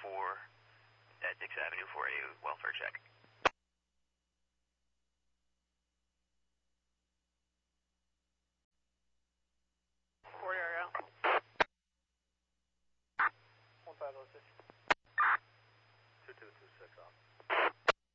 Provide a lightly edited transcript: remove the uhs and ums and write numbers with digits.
at Dix Avenue for a welfare check. Area. 1506. 2226 off.